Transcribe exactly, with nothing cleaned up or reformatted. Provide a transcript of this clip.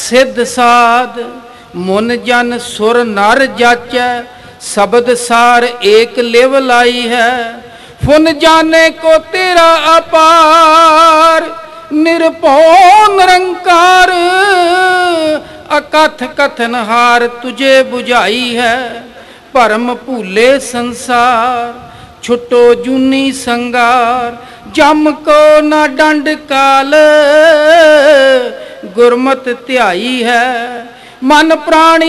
सिद्ध साध मुन जन सुर नर जाचै, शब्द सार एक लिव लाई है। फुन जाने को तेरा अपार, निरभौ निरंकार, अकथ कथन हार तुझे बुझाई है। भरम भूले संसार, छुटो जूनी संगार, जम को न डंड काल, गुरमत ध्याई है। मन प्राणी